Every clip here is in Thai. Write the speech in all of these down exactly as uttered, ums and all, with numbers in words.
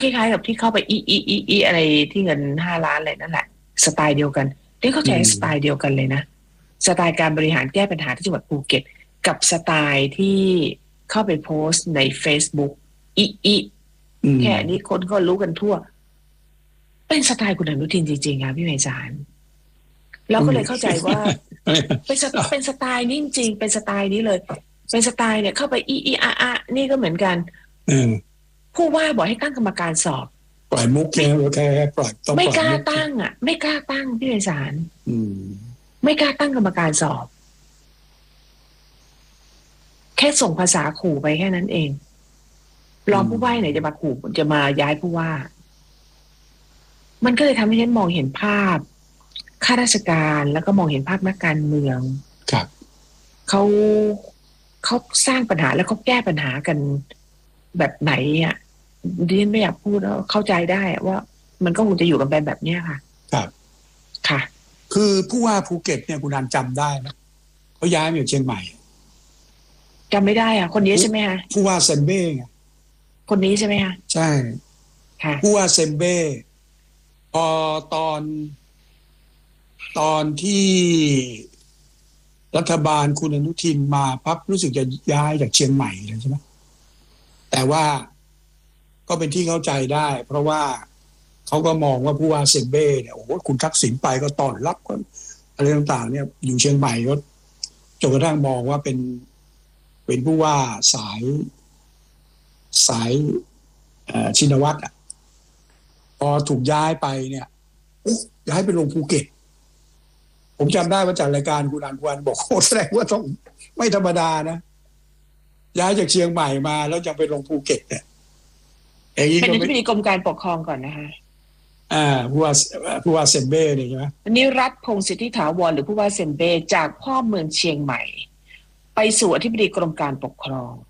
คล้ายๆกับที่เข้าไปอีอีอีอีอะไรที่เงินห้าล้านอะไรนั่นแหละสไตล์เดียวกันได้เข้าใจสไตล์เดียวกันเลยนะสไตล์การบริหารแก้ปัญหาที่จังหวัดภูเก็ตกับสไตล์ที่เข้าไปโพสต์ใน Facebook อีอีแค่นี้คนก็รู้กันทั่วเป็นสไตล์คุณอนุทินจริงๆค่ะพี่ไพศาลเราก็เลยเข้าใจว่าเป็นเป็นสไตล์นี้จริงๆเป็นสไตล์นี้เลยเป็นสไตล์เนี่ยเข้าไปอีอีอาอานี่ก็เหมือนกันผู้ว่าบอกให้ตั้งกรรมการสอบปล่อยมุกแค่แค่ปล่อยต้องไม่กล้าตั้งอ่ะไม่กล้าตั้งพี่ไพศาลไม่กล้าตั้งกรรมการสอบแค่ส่งภาษาขู่ไปแค่นั้นเองรองผู้ว่าไหนจะมาขู่จะมาย้ายผู้ว่ามันก็เลยทำให้ฉันมองเห็นภาพข้าราชการแล้วก็มองเห็นภาพนักการเมืองครับเขาเขาสร้างปัญหาแล้วเขาแก้ปัญหากันแบบไหนอ่ะดิฉันไม่อยากพูดแล้วเข้าใจได้ว่ามันก็คงจะอยู่กันไปแบบเนี้ยค่ะครับค่ะคือผู้ว่าภูเก็ตเนี่ยคุณนันจำได้ไหมเขาย้ายมาอยู่เชียงใหม่จำไม่ได้อ่ะคนนี้ใช่ไหมคะผู้ว่าเซมเบ้ไงคนนี้ใช่ไหมคะใช่ค่ะผู้ว่าเซมเบ้พอตอนตอนที่รัฐบาลคุณอนุทินมาพับรู้สึกจะย้ายจากเชียงใหม่เลยใช่ไหมแต่ว่าก็เป็นที่เข้าใจได้เพราะว่าเขาก็มองว่าผู้ว่าเซมเบ้เนี่ยโอ้โหคุณทักษิณไปก็ต้อนรับก็อะไรต่างๆเนี่ยอยู่เชียงใหม่ก็จนกระทั่งมองว่าเป็นเป็นผู้ว่าสายสายชินวัตรอ่ะพอถูกย้ายไปเนี่ยย้ายไปลงภูเก็ตผมจำได้ว่าจากรายการคุณอันวันบอกโอ้แสดงว่าต้องไม่ธรรมดานะย้ายจากเชียงใหม่มาแล้วยังไปลงภูเก็ตเนี่ยเป็นอธิบดีกรมการปกครองก่อนนะคะอ่าผู้ว่าผู้ว่าเซมเบ้เนี่ยใช่ไหมนิรัตน์พงษ์สิทธิถาวรหรือผู้ว่าเซมเบ้จากพ่อเมืองเชียงใหม่ไปสู่อธิบดีกรมการปกครอง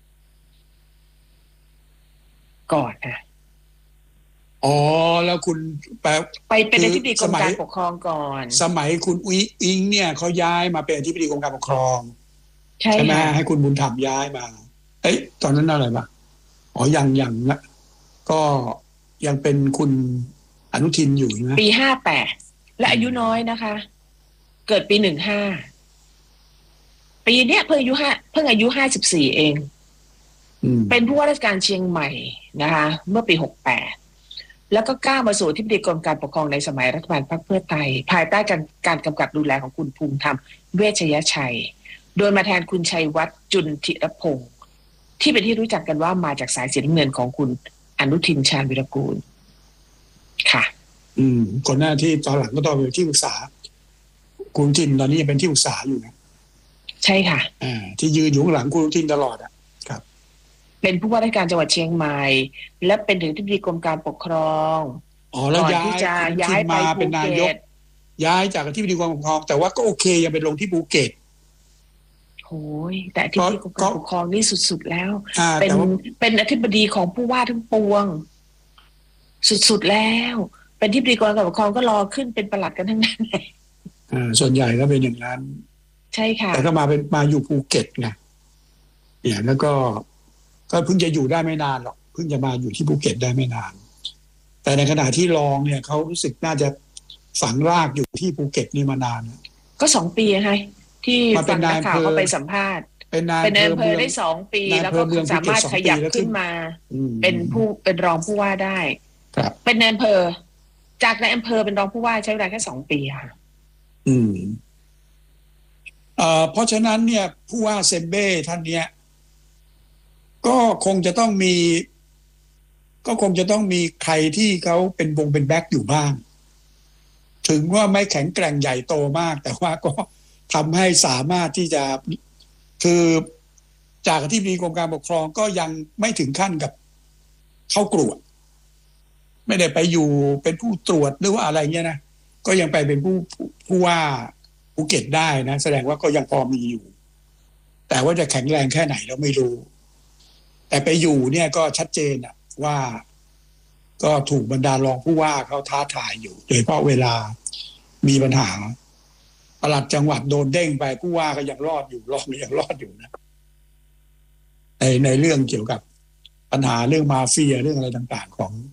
ก่อนนะอ๋อแล้วคุณไปไปเป็นอธิบดีกรมการปกครองก่อนสมัยคุณอุ้ยอิงเนี่ยเขาย้ายมาเป็นอธิบดีกรมการปกครองใช่ไหมให้คุณบุญธรรมย้ายมาเอ้ยตอนนั้นอะไรบ้างอ๋อยังยังนะก็ยังเป็นคุณอนุทินอยู่นะปีห้าแปดและอายุน้อยนะคะเกิดปีหนึ่งห้าปีเนี้ยเพิ่งอายุห้าเพิ่งอายุห้าสิบสี่เองเป็นผู้ว่าราชการเชียงใหม่นะคะเมื่อปีหกแปดแล้วก็ก้าวมาสู่อธิบดีกรมการปกครองในสมัยรัฐบาลพรรคเพื่อไทยภายใต้การการกำกับดูแลของคุณภูมิธรรมเวชยชัยโดยมาแทนคุณชัยวัฒน์จุนทิรพงศ์ที่เป็นที่รู้จักกันว่ามาจากสายสีน้ำเงินของคุณอนุทินชาญวิรากูลค่ะอืมก่อนหน้าที่ตอนหลังก็ต้องเป็นที่ปรึกษาคุณอนุทินตอนนี้ยังเป็นที่ปรึกษาอยู่นะใช่ค่ะอ่าที่ยืนอยู่ข้างหลังคุณอนุทินตลอดอ่ะครับเป็นผู้ว่าราชการจังหวัดเชียงใหม่และเป็นถึงอธิบดีกรมการปกครองอ๋อแล้วย้ายจะย้ายมาเป็นนายกย้ายจากอธิบดีกรมการปกครองแต่ว่าก็โอเคยังไปลงที่ภูเก็ตโอ้ยแต่อธิบดีกรมการปกครองนี่สุดๆแล้วเป็นเป็นอธิบดีของผู้ว่าทั้งปวงสุดๆแล้วเป็นอธิบดีกรมการปกครองก็รอขึ้นเป็นปลัดกันทั้งนั้นเลยอ่าส่วนใหญ่ก็เป็นอย่างนั้นใช่ค่ะแต่ก็มาเป็นมาอยู่ภูเก็ตไงเนี่ยแล้วก็ก็เพิ่งจะอยู่ได้ไม่นานหรอกเพิ่งจะมาอยู่ที่ภูเก็ตได้ไม่นานแต่ในขณะที่รองเนี่ยเขารู้สึกน่าจะฝังรากอยู่ที่ภูเก็ตนี่มานานก็สองปีไงที่ฟังนักข่าวเขาไปสัมภาษณ์เป็นนายอำเภอได้สองปีแล้วก็สามารถขยับขึ้นมาเป็นผู้เป็นรองผู้ว่าได้เป็นนายอำเภอจากนายอำเภอเป็นรองผู้ว่าใช้เวลาแค่สองปีค่ะอืมเอ่อเพราะฉะนั้นเนี่ยผู้ว่าเซมเบ้ท่านเนี้ยก็คงจะต้องมีก็คงจะต้องมีใครที่เขาเป็นวงเป็นแบ็คอยู่บ้างถึงว่าไม่แข็งแกร่งใหญ่โตมากแต่ว่าก็ทำให้สามารถที่จะคือจากที่มีกรมการปกครองก็ยังไม่ถึงขั้นกับเข้ากรวดไม่ได้ไปอยู่เป็นผู้ตรวจหรือว่าอะไรเงี้ยนะก็ยังไปเป็นผู้ผู้ว่าภูเก็ตได้นะแสดงว่าก็ยังพอมีอยู่แต่ว่าจะแข็งแรงแค่ไหนเราไม่รู้แต่ไปอยู่เนี่ยก็ชัดเจนอะว่าก็ถูกบรรดารองผู้ว่าเขาท้าทายอยู่โดยเฉพาะเวลามีปัญหาปลัดจังหวัดโดนเด้งไปผู้ว่าก็ยังรอดอยู่รองยังรอดอยู่นะในในเรื่องเกี่ยวกับปัญหาเรื่องมาเฟียเรื่องอะไรต่างๆของ